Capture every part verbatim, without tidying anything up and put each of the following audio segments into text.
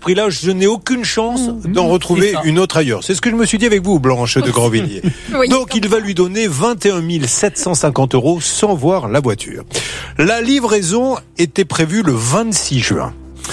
prix-là, je n'ai aucune chance mmh. d'en retrouver une autre ailleurs. C'est ce que je me suis dit avec vous, Blanche de Grandvilliers. Oui. Donc, il va lui donner vingt et un mille sept cent cinquante euros sans voir la voiture. La livraison était prévue le vingt-six juin.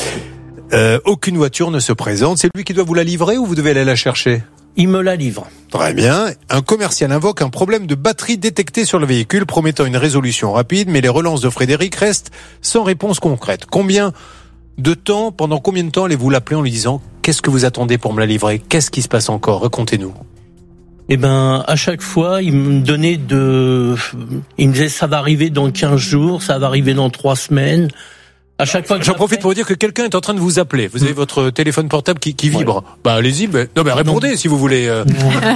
Euh, aucune voiture ne se présente. C'est lui qui doit vous la livrer ou vous devez aller la chercher ? Il me la livre. Très bien. Un commercial invoque un problème de batterie détecté sur le véhicule, promettant une résolution rapide, mais les relances de Frédéric restent sans réponse concrète. Combien de temps, pendant combien de temps allez-vous l'appeler en lui disant « Qu'est-ce que vous attendez pour me la livrer ? Qu'est-ce qui se passe encore ? Racontez-nous. » Eh ben, à chaque fois, il me donnait de... Il me disait « Ça va arriver dans quinze jours, ça va arriver dans trois semaines. » À chaque fois que J'en profite pour vous dire que quelqu'un est en train de vous appeler. Vous avez mmh. votre téléphone portable qui, qui vibre. Ouais. Bah allez-y. Bah, non, mais répondez non. si vous voulez. Euh...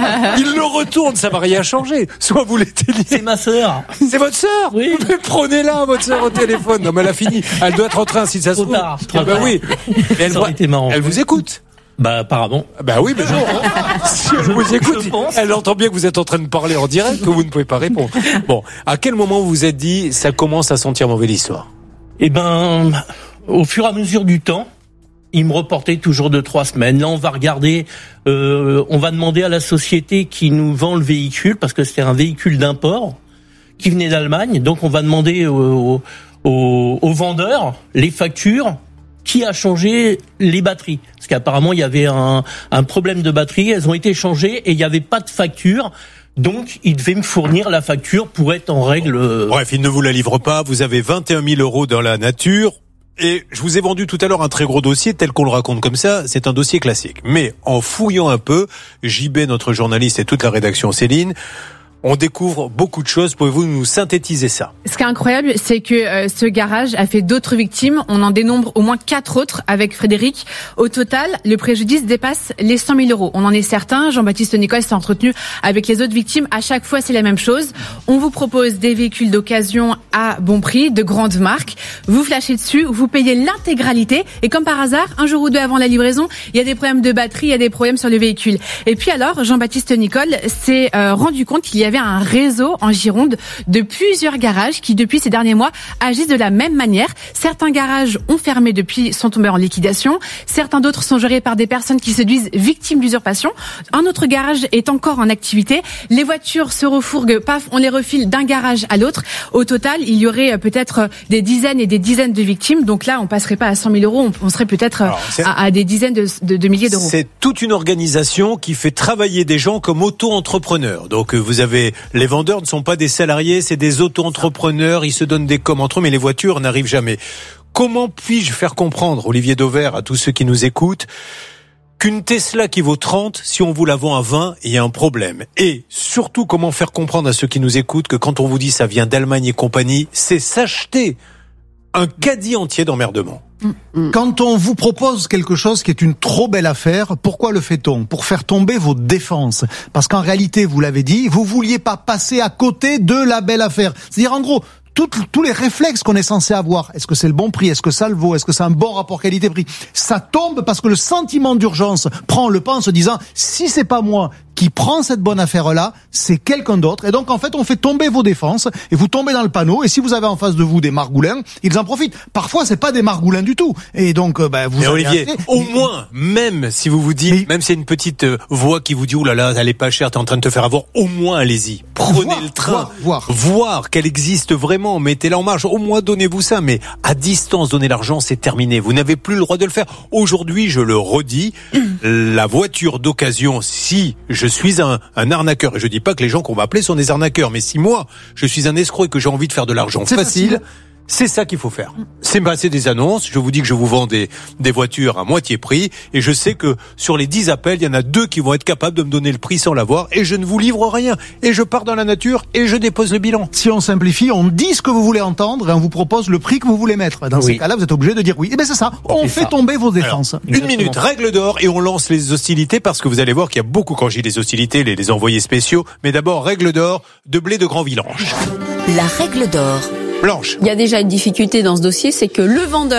Il le retourne, ça va rien changer. Soit vous l'éteignez. C'est ma sœur. C'est votre sœur. Oui. Mais prenez-la, votre sœur au téléphone. Non, mais elle a fini. Elle doit être en train, si ça se trouve. Trop tard. Trop ah bah tard. oui. Mais elle, voit... elle vous écoute. Bah apparemment. Bah oui, mais non. Si elle vous écoute, elle entend bien que vous êtes en train de parler en direct, que vous ne pouvez pas répondre. Bon, à quel moment vous vous êtes dit, ça commence à sentir mauvais l'histoire ? Eh ben. Au fur et à mesure du temps, il me reportait toujours de trois semaines. Là, on va regarder, euh, on va demander à la société qui nous vend le véhicule, parce que c'était un véhicule d'import qui venait d'Allemagne. Donc, on va demander aux, aux, aux vendeurs les factures qui a changé les batteries. Parce qu'apparemment, il y avait un, un problème de batterie. Elles ont été changées et il n'y avait pas de facture. Donc, il devait me fournir la facture pour être en règle. Bref, il ne vous la livre pas. Vous avez vingt et un mille euros dans la nature. Et je vous ai vendu tout à l'heure un très gros dossier, tel qu'on le raconte comme ça, c'est un dossier classique. Mais en fouillant un peu, J B, notre journaliste, et toute la rédaction Céline, on découvre beaucoup de choses. Pouvez-vous nous synthétiser ça ? Ce qui est incroyable, c'est que euh, ce garage a fait d'autres victimes. On en dénombre au moins quatre autres avec Frédéric. Au total, le préjudice dépasse les cent mille euros. On en est certain. Jean-Baptiste Nicole s'est entretenu avec les autres victimes. À chaque fois, c'est la même chose. On vous propose des véhicules d'occasion à bon prix, de grandes marques. Vous flashez dessus, vous payez l'intégralité. Et comme par hasard, un jour ou deux avant la livraison, il y a des problèmes de batterie, il y a des problèmes sur le véhicule. Et puis alors, Jean-Baptiste Nicole s'est euh, rendu compte qu'il y a avait un réseau en Gironde de plusieurs garages qui, depuis ces derniers mois, agissent de la même manière. Certains garages ont fermé depuis, sont tombés en liquidation. Certains d'autres sont gérés par des personnes qui se disent victimes d'usurpation. Un autre garage est encore en activité. Les voitures se refourguent, paf, on les refile d'un garage à l'autre. Au total, il y aurait peut-être des dizaines et des dizaines de victimes. Donc là, on passerait pas à cent mille euros, on serait peut-être Alors, à, à des dizaines de, de, de milliers d'euros. C'est toute une organisation qui fait travailler des gens comme auto-entrepreneurs. Donc vous avez les vendeurs ne sont pas des salariés, c'est des auto-entrepreneurs, ils se donnent des coms entre eux, mais les voitures n'arrivent jamais. Comment puis-je faire comprendre, Olivier Dauvert, à tous ceux qui nous écoutent, qu'une Tesla qui vaut trente, si on vous la vend à vingt, il y a un problème. Et surtout, comment faire comprendre à ceux qui nous écoutent que quand on vous dit ça vient d'Allemagne et compagnie, c'est s'acheter un caddie entier d'emmerdement. Quand on vous propose quelque chose qui est une trop belle affaire, pourquoi le fait-on ? Pour faire tomber vos défenses. Parce qu'en réalité, vous l'avez dit, vous vouliez pas passer à côté de la belle affaire. C'est-à-dire, en gros, tout, tous les réflexes qu'on est censé avoir, est-ce que c'est le bon prix, est-ce que ça le vaut, est-ce que c'est un bon rapport qualité-prix, ça tombe parce que le sentiment d'urgence prend le pas en se disant, si c'est pas moi qui prend cette bonne affaire-là, c'est quelqu'un d'autre. Et donc, en fait, on fait tomber vos défenses et vous tombez dans le panneau. Et si vous avez en face de vous des margoulins, ils en profitent. Parfois, c'est pas des margoulins du tout. Et donc, euh, bah, vous... Mais Olivier, acheté, au mais... moins, même si vous vous dites, mais... même si c'est une petite euh, voix qui vous dit, oh là là, elle est pas chère, t'es en train de te faire avoir, au moins, allez-y. Prenez voir, le train. Voir, voir. voir qu'elle existe vraiment. Mettez-la en marge. Au moins, donnez-vous ça. Mais à distance, donner l'argent, c'est terminé. Vous n'avez plus le droit de le faire. Aujourd'hui, je le redis, la voiture d'occasion, si je suis un, un arnaqueur, et je dis pas que les gens qu'on va appeler sont des arnaqueurs, mais si moi, je suis un escroc et que j'ai envie de faire de l'argent facile, facile, c'est ça qu'il faut faire. C'est passer des annonces. Je vous dis que je vous vends des, des voitures à moitié prix, et je sais que sur les dix appels, il y en a deux qui vont être capables de me donner le prix sans l'avoir, et je ne vous livre rien. Et je pars dans la nature et je dépose le bilan. Si on simplifie, on dit ce que vous voulez entendre et on vous propose le prix que vous voulez mettre. Dans oui. ces cas-là, vous êtes obligé de dire oui. Et bien c'est ça. On, on fait ça. tomber vos défenses. Alors, une minute, règle d'or, et on lance les hostilités, parce que vous allez voir qu'il y a beaucoup, quand j'ai les hostilités, les, les envoyés spéciaux. Mais d'abord, règle d'or de Blé de Grandvillange. La règle d'or. Blanche. Il y a déjà une difficulté dans ce dossier, c'est que le vendeur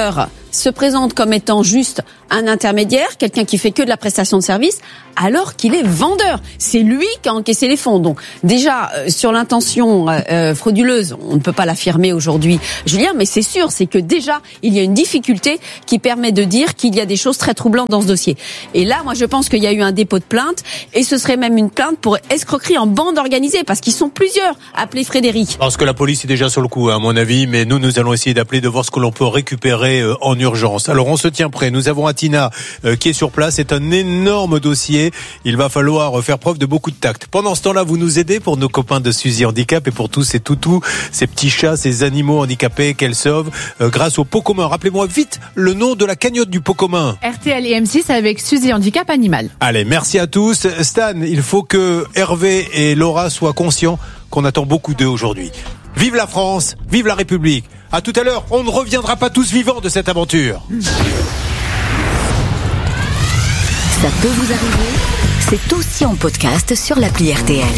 se présente comme étant juste un intermédiaire, quelqu'un qui fait que de la prestation de service, alors qu'il est vendeur. C'est lui qui a encaissé les fonds. Donc déjà, euh, sur l'intention euh, frauduleuse, on ne peut pas l'affirmer aujourd'hui, Julien, mais c'est sûr, c'est que déjà, il y a une difficulté qui permet de dire qu'il y a des choses très troublantes dans ce dossier. Et là, moi, je pense qu'il y a eu un dépôt de plainte, et ce serait même une plainte pour escroquerie en bande organisée, parce qu'ils sont plusieurs à appeler Frédéric. Parce que la police est déjà sur le coup, à mon avis, mais nous, nous allons essayer d'appeler, de voir ce que l'on peut récupérer euh, en urgence. Alors, on se tient prêt. Nous avons Atina euh, qui est sur place. C'est un énorme dossier. Il va falloir faire preuve de beaucoup de tact. Pendant ce temps-là, vous nous aidez pour nos copains de Suzy Handicap et pour tous ces toutous, ces petits chats, ces animaux handicapés qu'elle sauve euh, grâce au pot commun. Rappelez-moi vite le nom de la cagnotte du pot commun. R T L et M six avec Suzy Handicap Animal. Allez, merci à tous. Stan, il faut que Hervé et Laura soient conscients qu'on attend beaucoup d'eux aujourd'hui. Vive la France, vive la République. À tout à l'heure, on ne reviendra pas tous vivants de cette aventure. Ça peut vous arriver, c'est aussi en podcast sur l'appli R T L.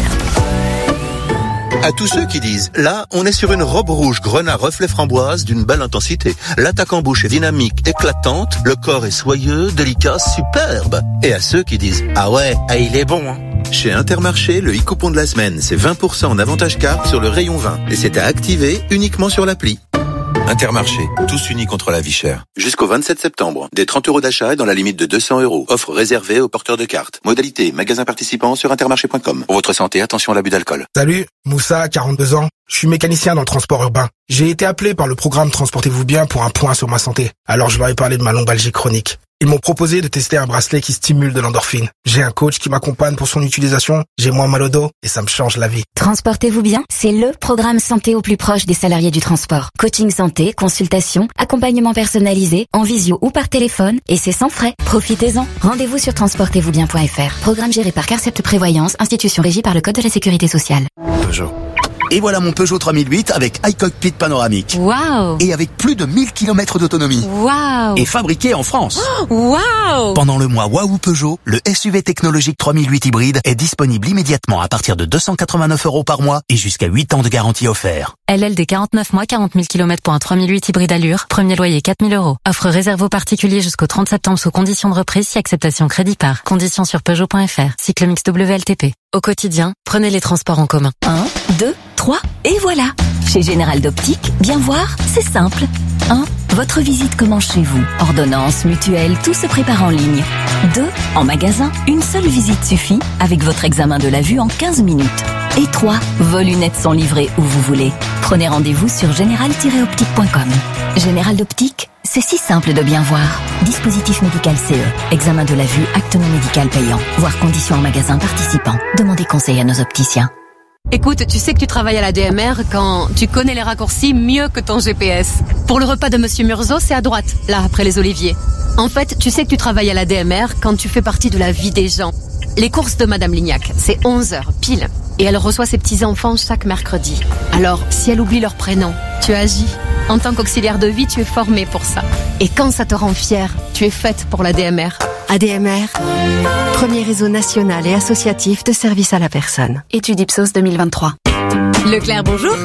À tous ceux qui disent, là, on est sur une robe rouge grenat reflet framboise d'une belle intensité. L'attaque en bouche est dynamique, éclatante, le corps est soyeux, délicat, superbe. Et à ceux qui disent, ah ouais, ah il est bon, hein. Chez Intermarché, le e-coupon de la semaine, c'est vingt pour cent en avantage carte sur le rayon vin. Et c'est à activer uniquement sur l'appli. Intermarché, tous unis contre la vie chère. Jusqu'au vingt-sept septembre, des trente euros d'achat et dans la limite de deux cents euros. Offre réservée aux porteurs de cartes. Modalité, magasin participant sur intermarché point com. Pour votre santé, attention à l'abus d'alcool. Salut, Moussa, quarante-deux ans. Je suis mécanicien dans le transport urbain. J'ai été appelé par le programme Transportez-vous bien pour un point sur ma santé. Alors je leur ai parlé de ma lombalgie chronique. Ils m'ont proposé de tester un bracelet qui stimule de l'endorphine. J'ai un coach qui m'accompagne pour son utilisation, j'ai moins mal au dos et ça me change la vie. Transportez-vous bien, c'est le programme santé au plus proche des salariés du transport. Coaching santé, consultation, accompagnement personnalisé, en visio ou par téléphone, et c'est sans frais. Profitez-en. Rendez-vous sur transportez vous bien point f r. Programme géré par Carcept Prévoyance, institution régie par le Code de la Sécurité sociale. Peugeot. Et voilà mon Peugeot trois mille huit avec iCockpit panoramique. Waouh! Et avec plus de mille kilomètres d'autonomie. Waouh! Et fabriqué en France. Waouh! Pendant le mois Waouh Peugeot, le S U V technologique trois mille huit hybride est disponible immédiatement à partir de deux cent quatre-vingt-neuf euros par mois et jusqu'à huit ans de garantie offert. L L D quarante-neuf mois, quarante mille kilomètres pour un trois mille huit hybride allure. Premier loyer quatre mille euros. Offre réservée aux particuliers jusqu'au trente septembre sous conditions de reprise si acceptation crédit par. Conditions sur Peugeot point f r. Cycle mix W L T P. Au quotidien, prenez les transports en commun. un, deux, trois, et voilà. Chez Général d'Optique, bien voir, c'est simple. un. Votre visite commence chez vous. Ordonnance, mutuelle, tout se prépare en ligne. deux. En magasin, une seule visite suffit avec votre examen de la vue en quinze minutes. Et trois. Vos lunettes sont livrées où vous voulez. Prenez rendez-vous sur général tiret optique point com. Général d'Optique, c'est si simple de bien voir. Dispositif médical C E. Examen de la vue, acte non médical payant. Voir conditions en magasin participant. Demandez conseil à nos opticiens. Écoute, tu sais que tu travailles à la D M R quand tu connais les raccourcis mieux que ton G P S. Pour le repas de Monsieur Murzo, c'est à droite, là, après les oliviers. En fait, tu sais que tu travailles à la D M R quand tu fais partie de la vie des gens. Les courses de Madame Lignac, c'est onze heures, pile. Et elle reçoit ses petits-enfants chaque mercredi. Alors, si elle oublie leur prénom, tu agis. En tant qu'auxiliaire de vie, tu es formé pour ça. Et quand ça te rend fière, tu es faite pour la D M R. A D M R, premier réseau national et associatif de services à la personne. Étude Ipsos deux mille vingt-trois. Leclerc, bonjour.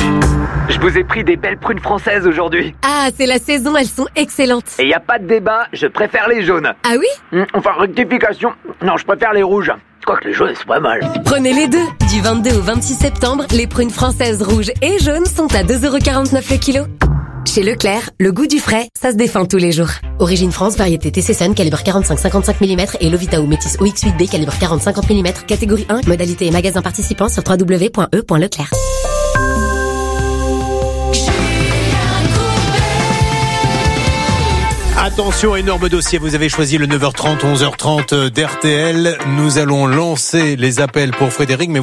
Je vous ai pris des belles prunes françaises aujourd'hui. Ah, c'est la saison, elles sont excellentes. Et y a pas de débat, je préfère les jaunes. Ah oui ? Mmh, enfin, rectification, non, je préfère les rouges. Quoique les jaunes, c'est pas mal. Prenez les deux. Du vingt-deux au vingt-six septembre, les prunes françaises rouges et jaunes sont à deux euros quarante-neuf le kilo. Chez Leclerc, le goût du frais, ça se défend tous les jours. Origine France, variété T C Sun, calibre quarante-cinq à cinquante-cinq millimètres et Lovita ou Métis O X huit B, calibre quarante à cinquante millimètres, catégorie un, modalité et magasin participant sur w w w point e point leclerc. Attention, énorme dossier, vous avez choisi le neuf heures trente, onze heures trente d'R T L. Nous allons lancer les appels pour Frédéric, mais